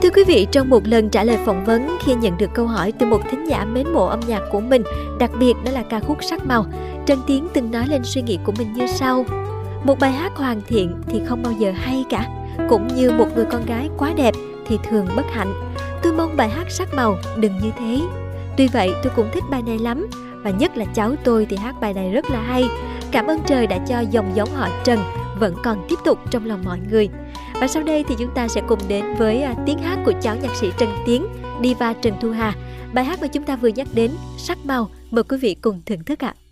Thưa quý vị, trong một lần trả lời phỏng vấn khi nhận được câu hỏi từ một thính giả mến mộ âm nhạc của mình, đặc biệt đó là ca khúc Sắc Màu, Trần Tiến từng nói lên suy nghĩ của mình như sau: một bài hát hoàn thiện thì không bao giờ hay cả, cũng như một người con gái quá đẹp thì thường bất hạnh. Tôi mong bài hát Sắc Màu đừng như thế. Tuy vậy tôi cũng thích bài này lắm, và nhất là cháu tôi thì hát bài này rất là hay. Cảm ơn trời đã cho dòng giống họ Trần vẫn còn tiếp tục trong lòng mọi người. Và sau đây thì chúng ta sẽ cùng đến với tiếng hát của cháu nhạc sĩ Trần Tiến, diva Trần Thu Hà. Bài hát mà chúng ta vừa nhắc đến, Sắc Màu, mời quý vị cùng thưởng thức ạ.